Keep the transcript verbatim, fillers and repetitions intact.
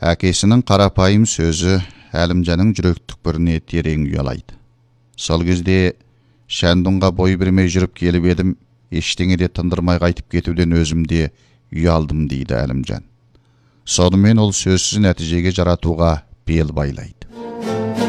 Әкесінің қарапайым сөзі Әлімжанның жүрек түкпіріне терең ұялайды. Сол кезде Шәндонға бой бермей жүріп келіп едім, ештеңе де тындырмай қайтып кетуден өзім де ұялдым дейді Әлімжан. Сонымен ол сөзсіз нәтижеге жаратуға бел байлайды.